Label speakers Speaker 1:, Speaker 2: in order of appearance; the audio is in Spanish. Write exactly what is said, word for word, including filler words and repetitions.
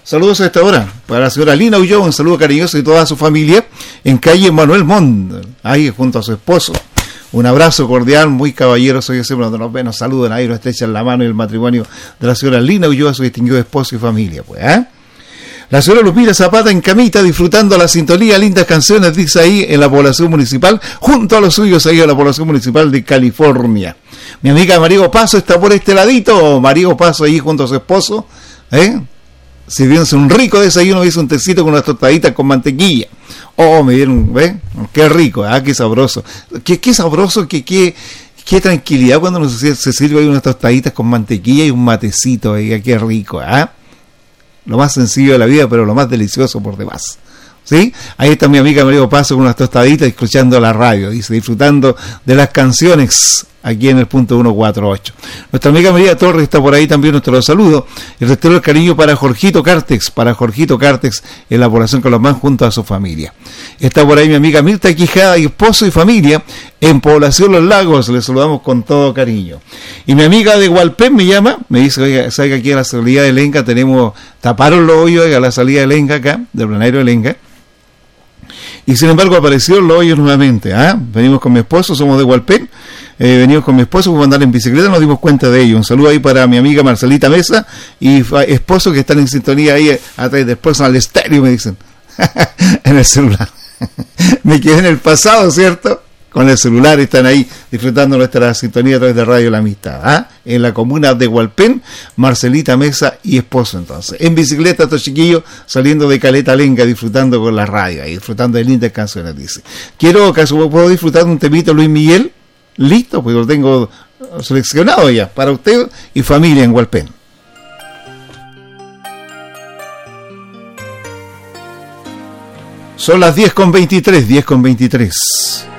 Speaker 1: Saludos a esta hora para la señora Lina Ulloa, un saludo cariñoso y toda su familia en calle Manuel Montt, ahí junto a su esposo. Un abrazo cordial, muy caballeroso, yo siempre cuando nos ven, nos saludan ahí, nos estrechan la mano y el matrimonio de la señora Lina Ulloa, su distinguido esposo y familia, pues, ¿eh? La señora Lupita Zapata en camita, disfrutando la sintonía, lindas canciones, dice ahí, en la población municipal, junto a los suyos ahí en la población municipal de California. Mi amiga Marigo Paso está por este ladito, Marigo Paso ahí junto a su esposo, ¿eh? Sirviéndose un rico desayuno, hizo un tecito con unas tostaditas con mantequilla. Oh, me dieron, ¿ves? Qué rico, ah, qué sabroso. Qué, qué sabroso, qué, qué, qué tranquilidad cuando uno se, se sirve ahí unas tostaditas con mantequilla y un matecito, ¿eh? Qué rico, ¿ah? Lo más sencillo de la vida, pero lo más delicioso por demás. ¿Sí? Ahí está mi amiga Mario Paso con unas tostaditas escuchando la radio, dice, disfrutando de las canciones aquí en el punto ciento cuarenta y ocho. Nuestra amiga María Torres está por ahí también, nuestro saludo. El resto del cariño para Jorgito Cártex, para Jorgito Cártex en la población Colomán junto a su familia. Está por ahí mi amiga Mirta Quijada y esposo y familia en Población Los Lagos, le saludamos con todo cariño. Y mi amiga de Hualpén me llama, me dice, oiga, sabe que aquí a la salida de Lenca tenemos, taparon los hoyos a la salida de Lenca acá, del Planario de Lenca. Y sin embargo aparecieron los hoyos nuevamente. ¿Ah? Venimos con mi esposo, somos de Hualpén, eh, venimos con mi esposo, vamos a andar en bicicleta, nos dimos cuenta de ello. Un saludo ahí para mi amiga Marcelita Mesa y esposo que están en sintonía ahí a través del personal estéreo, me dicen, en el celular. Me quedé en el pasado, ¿cierto? Con el celular están ahí disfrutando nuestra sintonía a través de Radio La Amistad, ¿ah? En la comuna de Hualpén, Marcelita Mesa y esposo entonces. En bicicleta estos chiquillos saliendo de Caleta Lenca, disfrutando con la radio, y disfrutando de lindas canciones, dice. Quiero, ¿acaso puedo disfrutar de un temito Luis Miguel? Listo, pues lo tengo seleccionado ya, para usted y familia en Hualpén. Son las diez con veintitrés, diez con veintitrés.